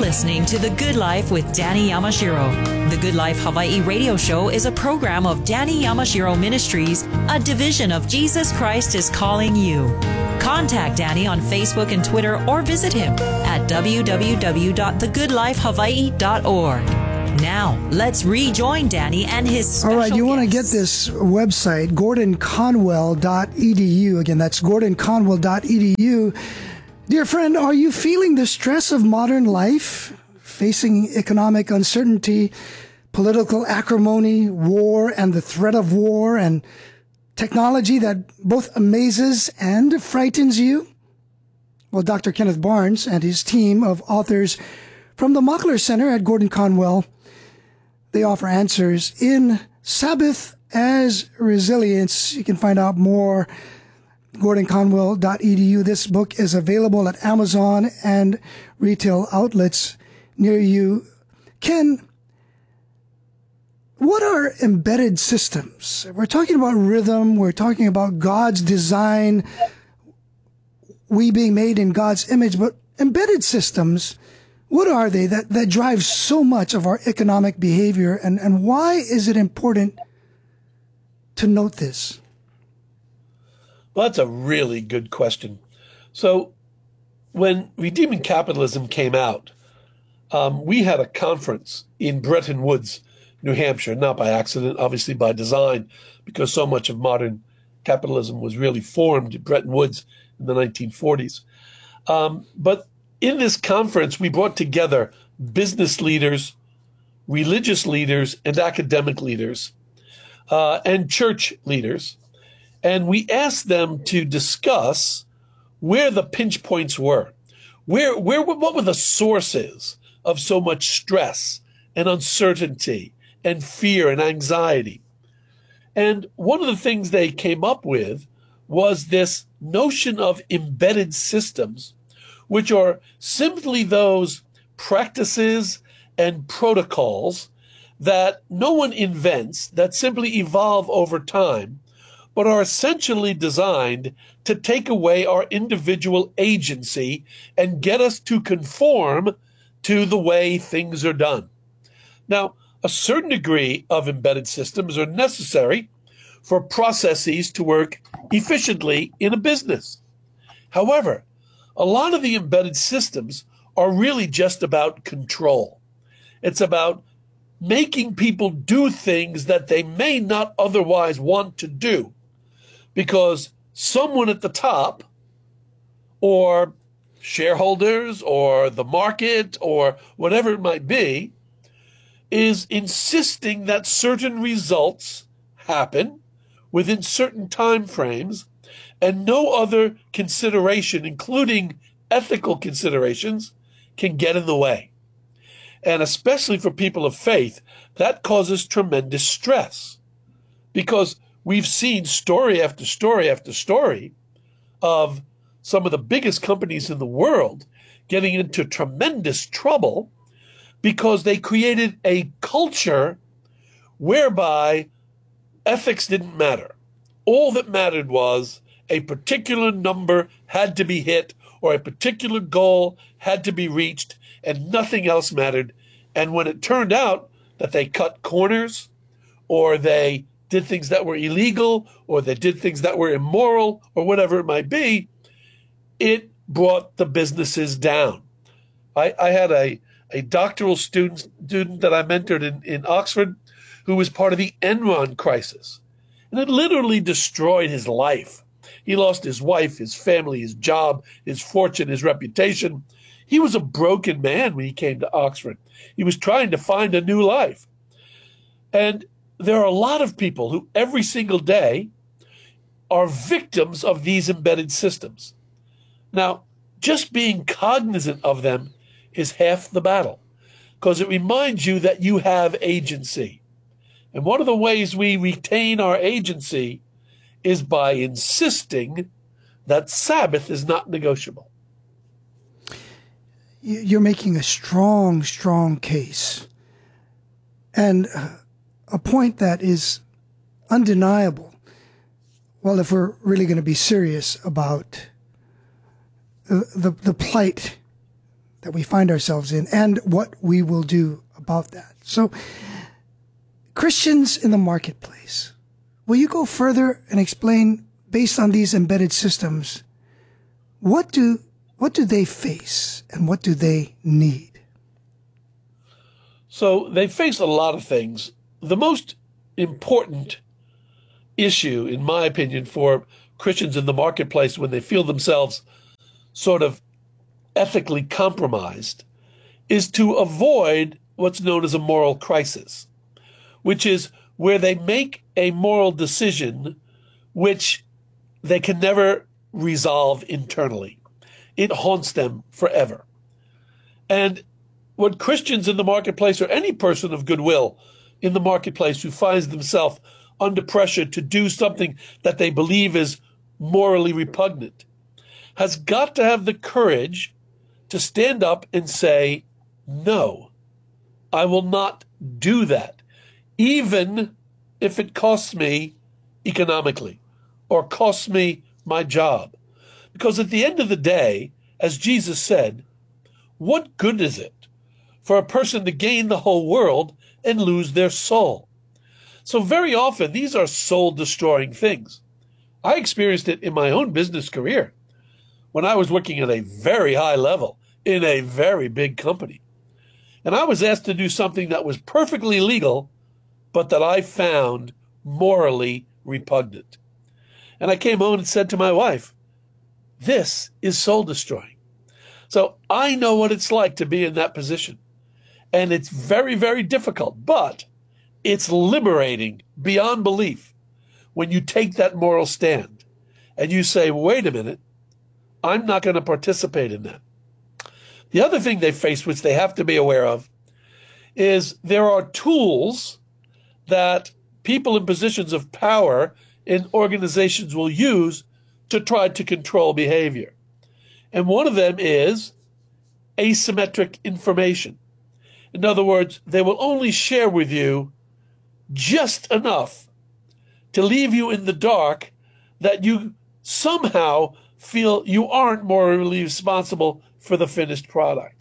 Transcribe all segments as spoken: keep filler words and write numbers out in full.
listening to The Good Life with Danny Yamashiro. The Good Life Hawaii radio show is a program of Danny Yamashiro Ministries, a division of Jesus Christ is Calling You. Contact Danny on Facebook and Twitter or visit him at w w w dot the good life hawaii dot org. Now, let's rejoin Danny and his special All right, you want to get guests. this website, gordon conwell dot e d u. Again, that's gordon conwell dot e d u. Dear friend, are you feeling the stress of modern life, facing economic uncertainty, political acrimony, war, and the threat of war, and technology that both amazes and frightens you? Well, Doctor Kenneth Barnes and his team of authors from the Mockler Center at Gordon Conwell, they offer answers in Sabbath as Resilience. You can find out more gordon conwell dot e d u. This book is available at Amazon and retail outlets near you. Ken, what are embedded systems? We're talking about rhythm. We're talking about God's design, we being made in God's image. But embedded systems, what are they that, that drive so much of our economic behavior? And, and why is it important to note this? Well, that's a really good question. So when Redeeming Capitalism came out, um, we had a conference in Bretton Woods, New Hampshire, not by accident, obviously by design, because so much of modern capitalism was really formed in Bretton Woods in the nineteen forties. Um, but in this conference, we brought together business leaders, religious leaders, and academic leaders, uh, and church leaders. And we asked them to discuss where the pinch points were. Where, where, what were the sources of so much stress and uncertainty and fear and anxiety? And one of the things they came up with was this notion of embedded systems, which are simply those practices and protocols that no one invents, that simply evolve over time, but are essentially designed to take away our individual agency and get us to conform to the way things are done. Now, a certain degree of embedded systems are necessary for processes to work efficiently in a business. However, a lot of the embedded systems are really just about control. It's about making people do things that they may not otherwise want to do, because someone at the top, or shareholders, or the market, or whatever it might be, is insisting that certain results happen within certain time frames, and no other consideration, including ethical considerations, can get in the way. And especially for people of faith, that causes tremendous stress, because we've seen story after story after story of some of the biggest companies in the world getting into tremendous trouble because they created a culture whereby ethics didn't matter. All that mattered was a particular number had to be hit or a particular goal had to be reached, and nothing else mattered. And when it turned out that they cut corners, or they did things that were illegal, or they did things that were immoral, or whatever it might be, it brought the businesses down. I, I had a, a doctoral student, student that I mentored in, in Oxford who was part of the Enron crisis. And it literally destroyed his life. He lost his wife, his family, his job, his fortune, his reputation. He was a broken man when he came to Oxford. He was trying to find a new life. And there are a lot of people who every single day are victims of these embedded systems. Now, just being cognizant of them is half the battle, because it reminds you that you have agency. And one of the ways we retain our agency is by insisting that Sabbath is not negotiable. You're making a strong, strong case, and a point that is undeniable. Well, if we're really going to be serious about the, the, the plight that we find ourselves in and what we will do about that. So, Christians in the marketplace, will you go further and explain, based on these embedded systems, what do what do they face and what do they need? So they face a lot of things. The most important issue, in my opinion, for Christians in the marketplace when they feel themselves sort of ethically compromised is to avoid what's known as a moral crisis, which is where they make a moral decision which they can never resolve internally. It haunts them forever. And what Christians in the marketplace, or any person of goodwill in the marketplace who finds themselves under pressure to do something that they believe is morally repugnant, has got to have the courage to stand up and say, no, I will not do that, even if it costs me economically or costs me my job. Because at the end of the day, as Jesus said, what good is it for a person to gain the whole world and lose their soul? So very often, these are soul-destroying things. I experienced it in my own business career when I was working at a very high level in a very big company. And I was asked to do something that was perfectly legal, but that I found morally repugnant. And I came home and said to my wife, this is soul-destroying. So I know what it's like to be in that position. And it's very, very difficult, but it's liberating beyond belief when you take that moral stand and you say, wait a minute, I'm not going to participate in that. The other thing they face, which they have to be aware of, is there are tools that people in positions of power in organizations will use to try to control behavior. And one of them is asymmetric information. In other words, they will only share with you just enough to leave you in the dark that you somehow feel you aren't morally responsible for the finished product.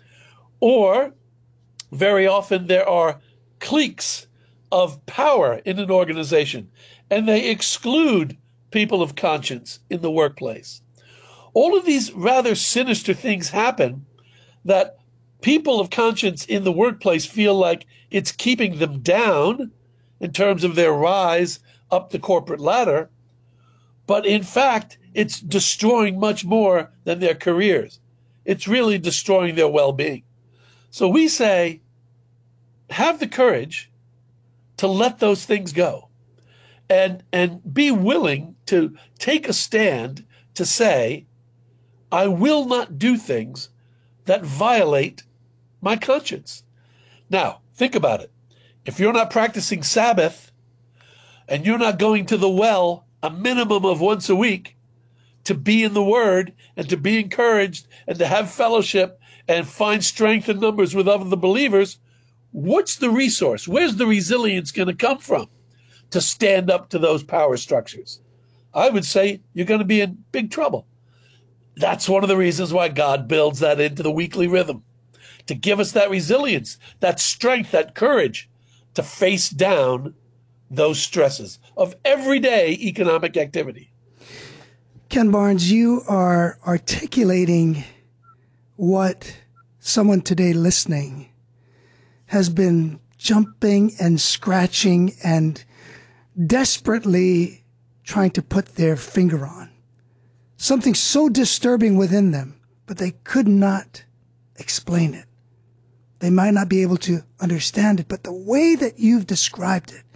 Or very often there are cliques of power in an organization, and they exclude people of conscience in the workplace. All of these rather sinister things happen that people of conscience in the workplace feel like it's keeping them down in terms of their rise up the corporate ladder, but in fact, it's destroying much more than their careers. It's really destroying their well-being. So we say, have the courage to let those things go and, and be willing to take a stand to say, I will not do things that violate my conscience. Now, think about it. If you're not practicing Sabbath and you're not going to the well a minimum of once a week to be in the Word and to be encouraged and to have fellowship and find strength in numbers with other believers, what's the resource? Where's the resilience going to come from to stand up to those power structures? I would say you're going to be in big trouble. That's one of the reasons why God builds that into the weekly rhythm, to give us that resilience, that strength, that courage to face down those stresses of everyday economic activity. Ken Barnes, you are articulating what someone today listening has been jumping and scratching and desperately trying to put their finger on. Something so disturbing within them, but they could not explain it. They might not be able to understand it, but the way that you've described it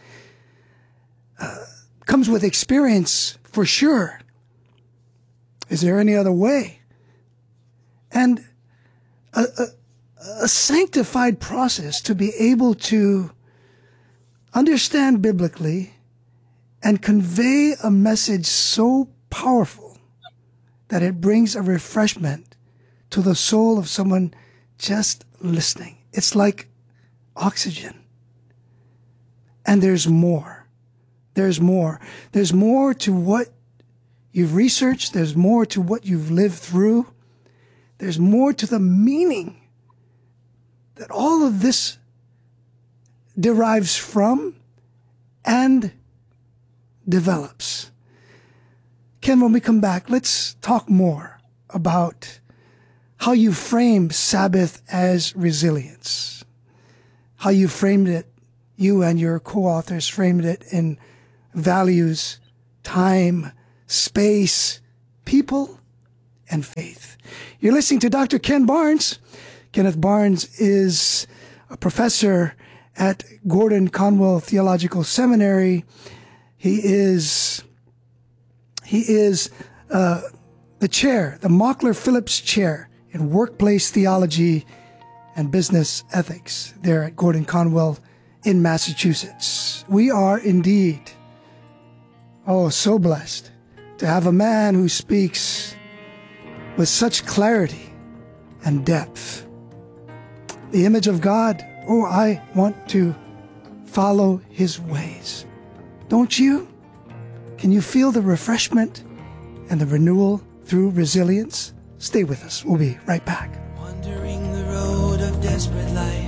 uh, comes with experience for sure. Is there any other way? And a, a, a sanctified process to be able to understand biblically and convey a message so powerful that it brings a refreshment to the soul of someone just listening. It's like oxygen. And there's more. There's more. There's more to what you've researched. There's more to what you've lived through. there's more to the meaning that all of this derives from and develops. Ken, when we come back, let's talk more about how you frame Sabbath as resilience, how you framed it, you and your co-authors framed it in values, time, space, people, and faith. You're listening to Doctor Ken Barnes. Kenneth Barnes is a professor at Gordon Conwell Theological Seminary. He is he is uh, the chair, the Mockler Phillips Chair in Workplace Theology and Business Ethics there at Gordon Conwell in Massachusetts. We are indeed, oh, so blessed to have a man who speaks with such clarity and depth. The image of God, oh, I want to follow his ways. Don't you? Can you feel the refreshment and the renewal through resilience? Stay with us. We'll be right back. Wandering the road of desperate life.